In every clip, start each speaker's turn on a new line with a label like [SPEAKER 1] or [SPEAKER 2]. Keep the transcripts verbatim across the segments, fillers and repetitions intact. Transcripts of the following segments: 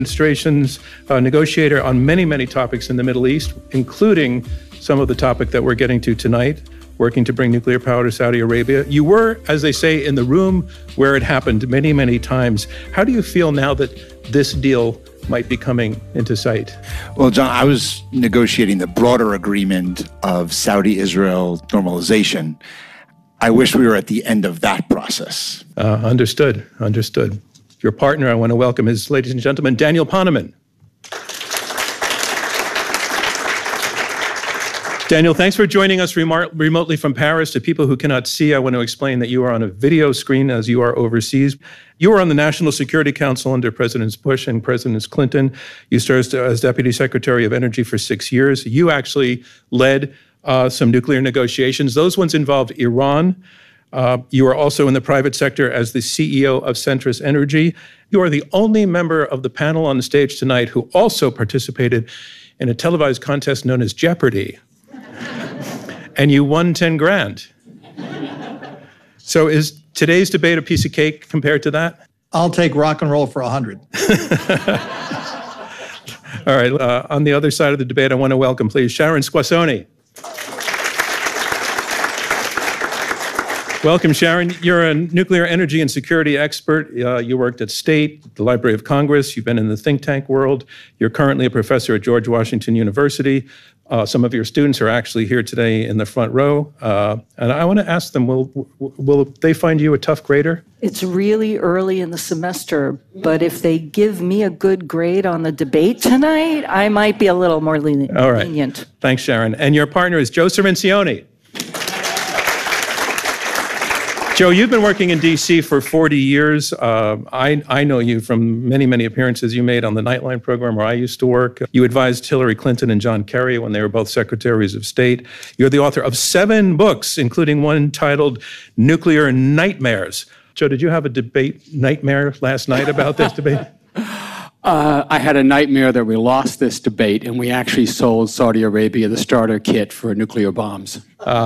[SPEAKER 1] administration's uh, negotiator on many, many topics in the Middle East, including some of the topic that we're getting to tonight, working to bring nuclear power to Saudi Arabia. You were, as they say, in the room where it happened many, many times. How do you feel now that this deal might be coming into sight?
[SPEAKER 2] Well, John, I was negotiating the broader agreement of Saudi-Israel normalization. I wish we were at the end of that process.
[SPEAKER 1] Uh, understood, understood. Your partner, I want to welcome is, ladies and gentlemen, Daniel Poneman. Daniel, thanks for joining us remar- remotely from Paris. To people who cannot see, I want to explain that you are on a video screen as you are overseas. You were on the National Security Council under Presidents Bush and Presidents Clinton. You served as Deputy Secretary of Energy for six years. You actually led uh, some nuclear negotiations. Those ones involved Iran. Uh, you are also in the private sector as the C E O of Centrus Energy. You are the only member of the panel on the stage tonight who also participated in a televised contest known as Jeopardy! And you won ten grand. So is today's debate a piece of cake compared to that?
[SPEAKER 3] I'll take rock and roll for a hundred.
[SPEAKER 1] All right, uh, on the other side of the debate, I want to welcome, please, Sharon Squassoni. Welcome, Sharon. You're a nuclear energy and security expert. Uh, you worked at State, the Library of Congress. You've been in the think tank world. You're currently a professor at George Washington University. Uh, some of your students are actually here today in the front row. Uh, and I want to ask them, will, will they find you a tough grader?
[SPEAKER 4] It's really early in the semester, but if they give me a good grade on the debate tonight, I might be a little more lenient.
[SPEAKER 1] All right. Thanks, Sharon. And your partner is Joe Cirincione. Joe, you've been working in D C for forty years. Uh, I, I know you from many, many appearances you made on the Nightline program where I used to work. You advised Hillary Clinton and John Kerry when they were both secretaries of state. You're the author of seven books, including one titled Nuclear Nightmares. Joe, did you have a debate nightmare last night about this debate?
[SPEAKER 5] Uh, I had a nightmare that we lost this debate and we actually sold Saudi Arabia the starter kit for nuclear bombs.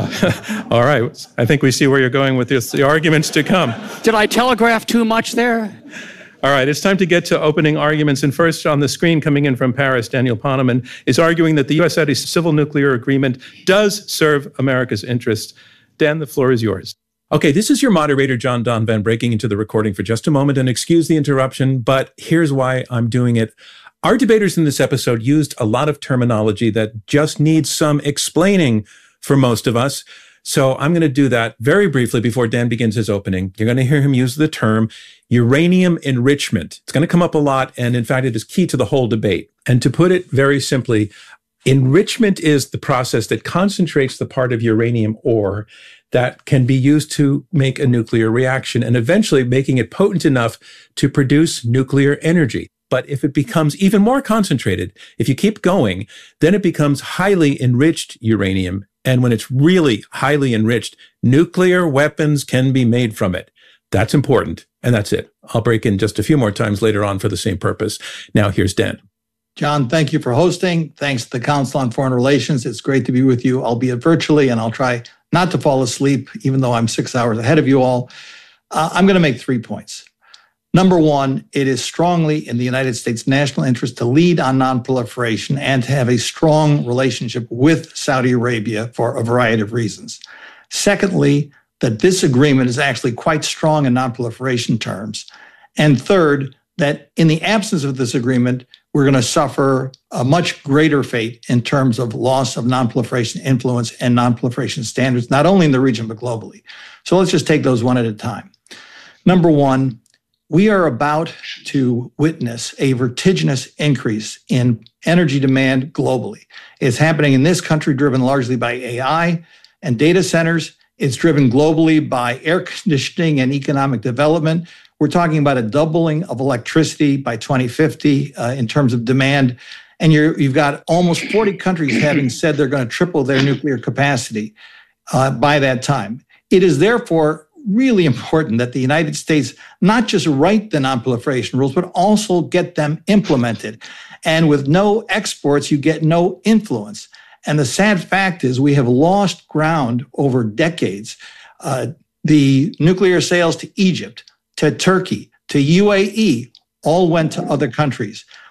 [SPEAKER 1] Uh, all right. I think we see where you're going with this, the arguments to come.
[SPEAKER 5] Did I telegraph too much there?
[SPEAKER 1] All right. It's time to get to opening arguments. And first on the screen coming in from Paris, Daniel Poneman is arguing that the U S Saudi civil nuclear agreement does serve America's interests. Dan, the floor is yours. Okay, this is your moderator, John Donvan, breaking into the recording for just a moment, and excuse the interruption, but here's why I'm doing it. Our debaters in this episode used a lot of terminology that just needs some explaining for most of us. So I'm going to do that very briefly before Dan begins his opening. You're going to hear him use the term uranium enrichment. It's going to come up a lot, and in fact, it is key to the whole debate. And to put it very simply, enrichment is the process that concentrates the part of uranium ore that can be used to make a nuclear reaction and eventually making it potent enough to produce nuclear energy. But if it becomes even more concentrated, if you keep going, then it becomes highly enriched uranium. And when it's really highly enriched, nuclear weapons can be made from it. That's important. And that's it. I'll break in just a few more times later on for the same purpose. Now here's Dan.
[SPEAKER 3] John, thank you for hosting. Thanks to the Council on Foreign Relations. It's great to be with you, albeit virtually, and I'll try not to fall asleep, even though I'm six hours ahead of you all. Uh, I'm going to make three points. Number one, it is strongly in the United States' national interest to lead on nonproliferation and to have a strong relationship with Saudi Arabia for a variety of reasons. Secondly, that this agreement is actually quite strong in nonproliferation terms. And third, that in the absence of this agreement, we're going to suffer a much greater fate in terms of loss of nonproliferation influence and nonproliferation standards, not only in the region, but globally. So let's just take those one at a time. Number one, we are about to witness a vertiginous increase in energy demand globally. It's happening in this country, driven largely by A I and data centers. It's driven globally by air conditioning and economic development. We're talking about a doubling of electricity by twenty fifty uh, in terms of demand. And you're, you've got almost forty countries having said they're going to triple their nuclear capacity uh, by that time. It is therefore really important that the United States not just write the nonproliferation rules, but also get them implemented. And with no exports, you get no influence. And the sad fact is we have lost ground over decades. Uh, the nuclear sales to Egypt, to Turkey, to U A E, all went to other countries.